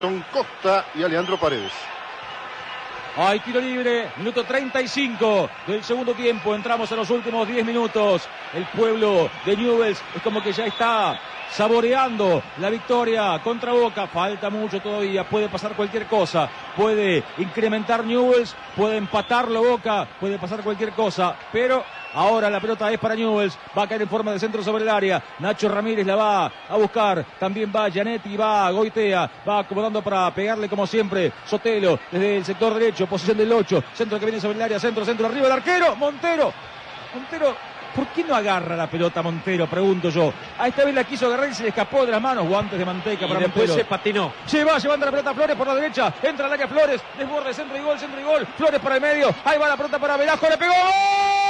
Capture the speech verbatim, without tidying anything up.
Son Costa y Alejandro Paredes. Hay tiro libre, minuto treinta y cinco del segundo tiempo. Entramos a los últimos diez minutos. El pueblo de Newell's es como que ya está saboreando la victoria contra Boca. Falta mucho todavía, puede pasar cualquier cosa. Puede incrementar Newell's, puede empatarlo Boca, puede pasar cualquier cosa. Pero ahora la pelota es para Newell's. Va a caer en forma de centro sobre el área. Nacho Ramírez la va a buscar. También va Gianetti, va Goitea. Va acomodando para pegarle como siempre. Sotelo desde el sector derecho. Posición del ocho. Centro que viene sobre el área. Centro, centro. Arriba el arquero. Montero. Montero. ¿Por qué no agarra la pelota Montero? Pregunto yo. A esta vez la quiso agarrar y se le escapó de las manos. Guantes de manteca y para después Montero. se patinó. Se va llevando la pelota Flores por la derecha. Entra al área Flores. Desborde, centro y gol, centro y gol. Flores para el medio. Ahí va la pelota para Velasco. ¡Le pegó! ¡Gol!